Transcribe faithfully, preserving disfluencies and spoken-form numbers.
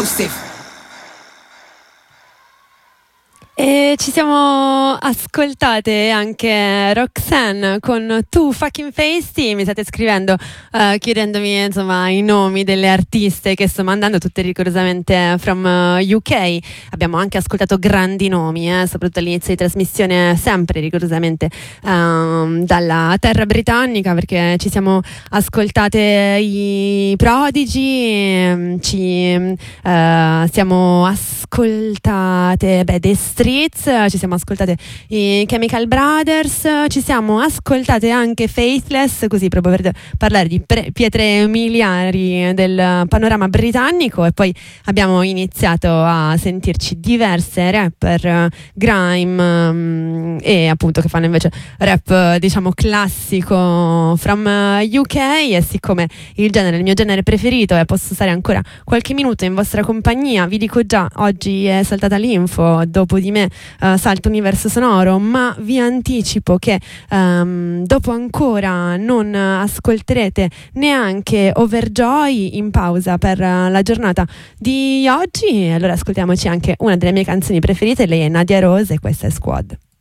explosive. E ci siamo ascoltate anche Roxanne con Two Fucking Feisty. Mi state scrivendo uh, chiedendomi insomma i nomi delle artiste che sto mandando, tutte rigorosamente from uh, U K. Abbiamo anche ascoltato grandi nomi, eh, soprattutto all'inizio di trasmissione, sempre rigorosamente uh, dalla terra britannica, perché ci siamo ascoltate i Prodigy, ci uh, siamo ascoltate beh, The Streets, ci siamo ascoltate i Chemical Brothers, ci siamo ascoltate anche Faithless, così proprio per parlare di pre- pietre miliari del panorama britannico, e poi abbiamo iniziato a sentirci diverse rapper grime um, e appunto che fanno invece rap diciamo classico from U K. E siccome il genere, il mio genere preferito, e posso stare ancora qualche minuto in vostra compagnia, vi dico già, oggi è saltata l'info, dopo di me uh, salta Universo Sonoro, ma vi anticipo che um, dopo ancora non ascolterete neanche Overjoy in pausa per uh, la giornata di oggi. Allora ascoltiamoci anche una delle mie canzoni preferite, lei è Nadia Rose e questa è Squad.